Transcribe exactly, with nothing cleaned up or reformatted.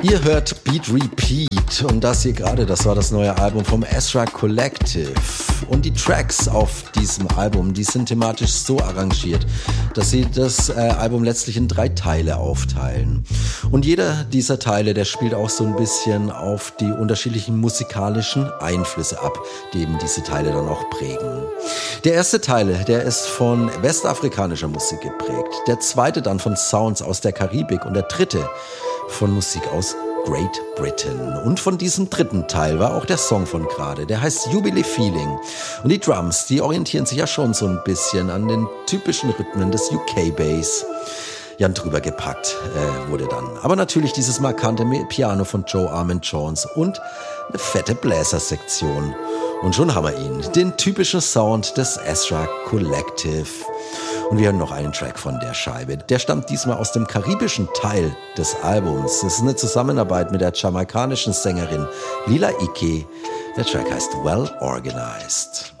Ihr hört Beat Repeat und das hier gerade, das war das neue Album vom Ezra Collective. Und die Tracks auf diesem Album, die sind thematisch so arrangiert, dass sie das äh, Album letztlich in drei Teile aufteilen. Und jeder dieser Teile, der spielt auch so ein bisschen auf die unterschiedlichen musikalischen Einflüsse ab, die eben diese Teile dann auch prägen. Der erste Teil, der ist von westafrikanischer Musik geprägt. Der zweite dann von Sounds aus der Karibik und der dritte von Musik aus Great Britain. Und von diesem dritten Teil war auch der Song von gerade. Der heißt Jubilee Feeling. Und die Drums, die orientieren sich ja schon so ein bisschen an den typischen Rhythmen des U K-Bass. Ja, drüber gepackt äh, wurde dann. Aber natürlich dieses markante Piano von Joe Armand Jones und eine fette Bläsersektion. Und schon haben wir ihn, den typischen Sound des Ezra Collective. Und wir hören noch einen Track von der Scheibe. Der stammt diesmal aus dem karibischen Teil des Albums. Es ist eine Zusammenarbeit mit der jamaikanischen Sängerin Lila Ike. Der Track heißt Well Organized.